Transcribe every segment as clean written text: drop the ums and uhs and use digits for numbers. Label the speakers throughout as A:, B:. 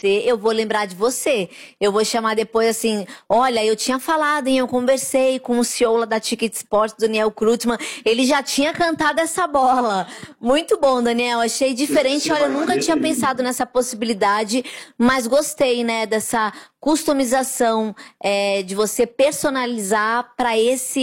A: ter, eu vou lembrar de você. Eu vou chamar depois assim, olha, eu tinha falado, hein? Eu conversei com o CEO lá da Ticket Sports, Daniel Krutman. Ele já tinha cantado essa bola. Muito bom, Daniel. Achei diferente. Olha, eu nunca tinha pensado nessa possibilidade, mas gostei, né, dessa customização, de você personalizar para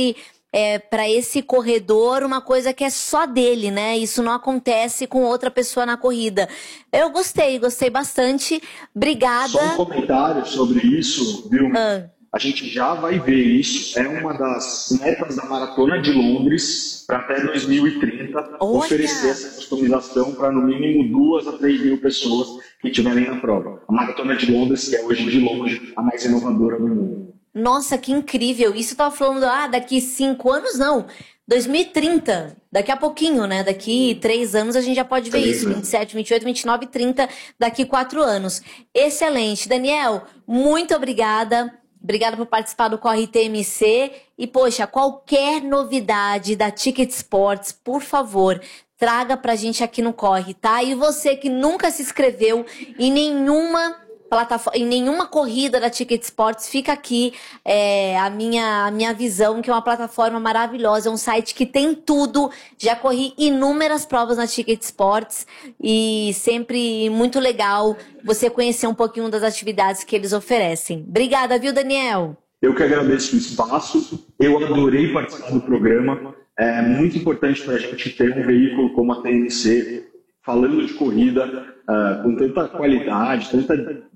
A: esse corredor uma coisa que é só dele, né? Isso não acontece com outra pessoa na corrida. Eu gostei bastante. Obrigada.
B: Só um comentário sobre isso, viu? A gente já vai ver isso. É uma das metas da Maratona de Londres para até 2030 oferecer essa customização para no mínimo 2 a 3 mil pessoas que estiverem na prova. A Maratona de Londres, que é hoje de longe a mais inovadora do mundo.
A: Nossa, que incrível. Isso eu tava falando, daqui 5 anos, não. 2030, daqui a pouquinho, né? Daqui 3 anos a gente já pode ver isso. 27, 28, 29, 30, daqui 4 anos. Excelente. Daniel, muito obrigada. Obrigada por participar do Corre TMC. E, poxa, qualquer novidade da Ticket Sports, por favor, traga pra gente aqui no Corre, tá? E você que nunca se inscreveu em nenhuma corrida da Ticket Sports, fica aqui a minha visão, que é uma plataforma maravilhosa, é um site que tem tudo. Já corri inúmeras provas na Ticket Sports e sempre muito legal você conhecer um pouquinho das atividades que eles oferecem. Obrigada, viu, Daniel?
B: Eu que agradeço o espaço, eu adorei participar do programa. É muito importante para a gente ter um veículo como a TMC falando de corrida com tanta qualidade, tanta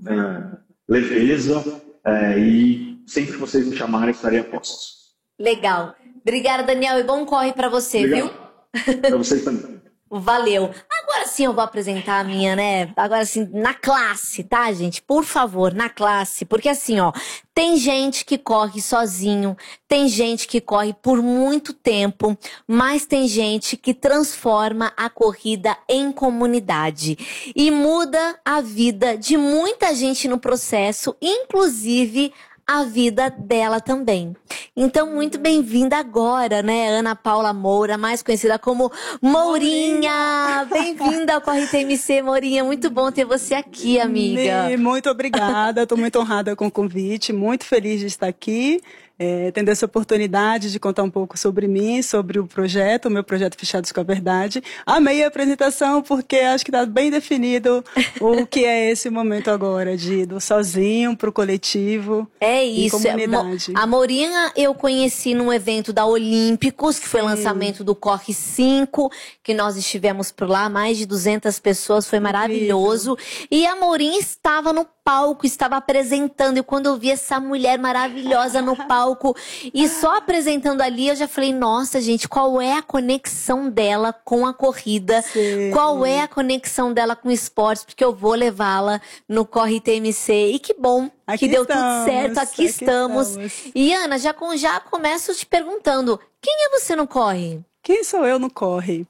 B: leveza, e sempre que vocês me chamarem, estarei a postos.
A: Legal. Obrigada, Daniel, e bom corre para você,
B: Obrigado.
A: Viu?
B: Para vocês também.
A: Valeu. Agora sim eu vou apresentar a minha, né? Agora sim, na classe, tá, gente? Por favor, na classe. Porque assim, ó, tem gente que corre sozinho, tem gente que corre por muito tempo, mas tem gente que transforma a corrida em comunidade e muda a vida de muita gente no processo, inclusive a vida dela também. Então, muito bem-vinda agora, né, Ana Paula Moura, mais conhecida como Mourinha. Bem-vinda ao Corre TMC, Mourinha. Muito bom ter você aqui, amiga.
C: Muito obrigada, estou muito honrada com o convite, muito feliz de estar aqui, tendo essa oportunidade de contar um pouco sobre mim, sobre o projeto, o meu projeto Fechados com a Verdade. Amei a apresentação porque acho que está bem definido o que é esse momento agora, do sozinho para o coletivo.
A: É isso.
C: Comunidade.
A: A Mourinha eu conheci num evento da Olímpicos, que foi o lançamento do Corre 5, que nós estivemos por lá, mais de 200 pessoas, foi maravilhoso. E a Mourinha estava no palco, estava apresentando, e quando eu vi essa mulher maravilhosa no palco, e só apresentando ali, eu já falei, nossa, gente, qual é a conexão dela com a corrida?
C: Sim.
A: Qual é a conexão dela com o esporte? Porque eu vou levá-la no Corre TMC, e que bom que deu tudo certo, aqui estamos. E Ana, já começo te perguntando, quem é você no Corre?
C: Quem sou eu no Corre?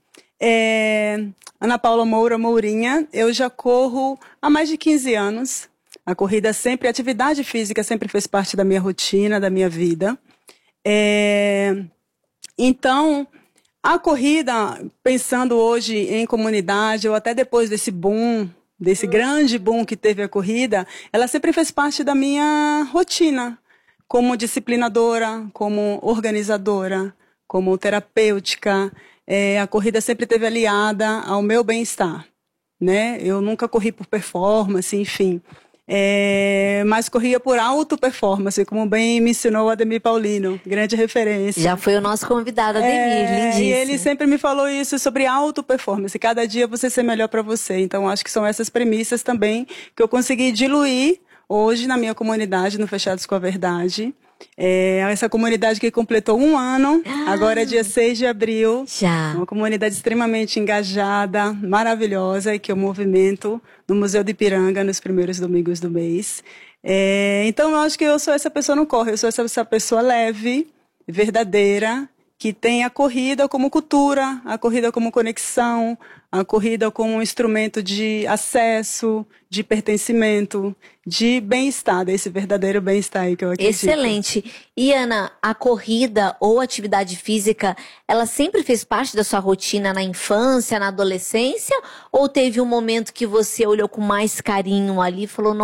C: Ana Paula Moura, Mourinha, eu já corro há mais de 15 anos. A corrida sempre, a atividade física sempre fez parte da minha rotina, da minha vida. Então, a corrida, pensando hoje em comunidade, ou até depois desse boom, desse grande boom que teve a corrida, ela sempre fez parte da minha rotina, como disciplinadora, como organizadora, como terapêutica. A corrida sempre esteve aliada ao meu bem-estar, né? Eu nunca corri por performance, enfim. Mas corria por auto-performance, como bem me ensinou o Ademir Paulino, grande referência.
A: Já foi o nosso convidado, Ademir, lindíssimo.
C: E ele sempre me falou isso sobre auto-performance, cada dia você ser melhor para você. Então acho que são essas premissas também que eu consegui diluir hoje na minha comunidade, no Fechados com a Verdade. Essa comunidade que completou 1 ano, agora é dia 6 de abril.
A: Já.
C: Uma comunidade extremamente engajada, maravilhosa, e que eu movimento no Museu de Ipiranga nos primeiros domingos do mês. Então eu acho que eu sou essa pessoa no Corre, eu sou essa pessoa leve, verdadeira, que tem a corrida como cultura, a corrida como conexão, a corrida como um instrumento de acesso, de pertencimento, de bem-estar, desse verdadeiro bem-estar aí que eu acredito.
A: Excelente. E Ana, a corrida ou atividade física, ela sempre fez parte da sua rotina na infância, na adolescência? Ou teve um momento que você olhou com mais carinho ali e falou,